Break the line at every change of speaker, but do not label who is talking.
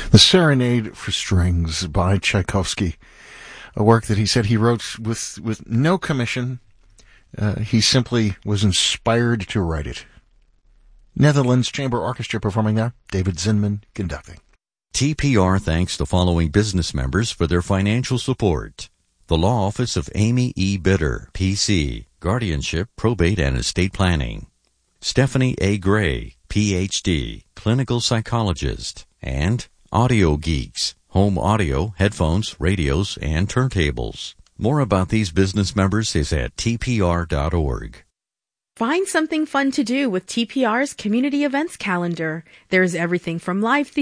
The Serenade for Strings by Tchaikovsky, a work that he said he wrote with no commission. He simply was inspired to write it. Netherlands Chamber Orchestra performing now, David Zinman conducting.
TPR thanks the following business members for their financial support. The Law Office of Amy E. Bitter, P.C., Guardianship, Probate, and Estate Planning. Stephanie A. Gray, Ph.D., Clinical Psychologist. And Audio Geeks, home audio, headphones, radios, and turntables. More about these business members is at tpr.org.
Find something fun to do with TPR's community events calendar. There's everything from live